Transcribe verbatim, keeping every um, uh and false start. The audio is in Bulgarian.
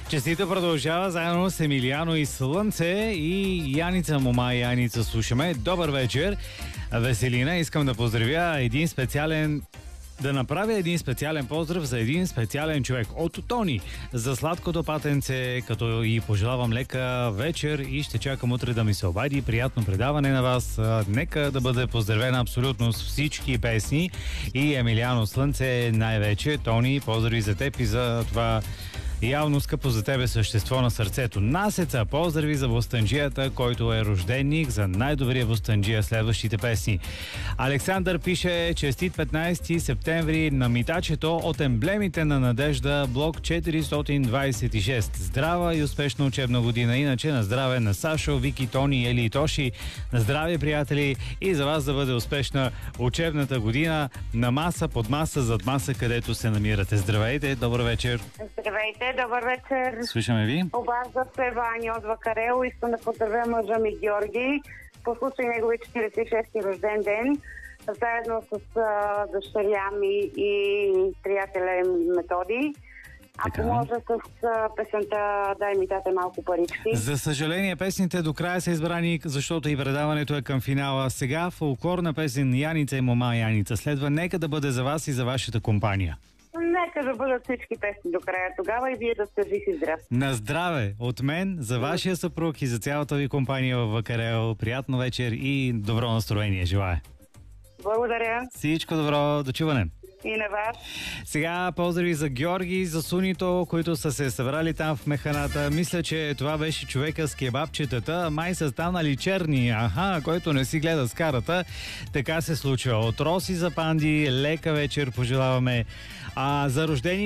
Честито продължава заедно с Емилиано и Слънце и Яница, мома и Яница слушаме. Добър вечер, Веселина. Искам да поздравя един специален Да направя един специален поздрав за един специален човек от Тони за сладкото патенце, като и пожелавам лека вечер и ще чакам утре да ми се обади. Приятно предаване на вас. Нека да бъде поздравена абсолютно с всички песни и Емилиано Слънце най-вече. Тони, поздрави за теб и за това явно скъпо за тебе същество на сърцето. Насеца, поздрави за Бостанджията, който е рожденник, за най-добрия Бостанджия следващите песни. Александър пише: честит петнайсети септември на Митачето от емблемите на Надежда, блок четиристотин двайсет и шест. Здрава и успешна учебна година. Иначе на здраве на Сашо, Вики, Тони, Ели и Тоши. На здраве, приятели, и за вас да бъде успешна учебната година на маса, под маса, зад маса, където се намирате. Здравейте, добър вечер. Здравейте, добър вечер. Слушаме ви. Обажда се Ваня от Вакарел. Искам да поздравя мъжа ми Георги по случай негови четирийсет и шести рожден ден, заедно с а, дъщеря ми и приятеля Методи. Ако може с а, песента "Дай ми, тате, малко парички". За съжаление, песните до края са избрани, защото и предаването е към финала. Сега фолклорна песен "Яница и мома Яница" следва. Нека да бъде за вас и за вашата компания. Нека да бъдат всички песни до края тогава и вие да сте жив и здрав. На здраве от мен, за вашия съпруг и за цялата ви компания във Вакарел. Приятно вечер и добро настроение желая. Благодаря. Всичко добро, до чуване. И на вас. Сега поздрави за Георги и за Сунито, които са се събрали там в механата. Мисля, че това беше човека с кебабчетата. Май са станали черни. Аха, който не си гледа с карата. Така се случва. От Роси за Панди, лека вечер пожелаваме. А за рождени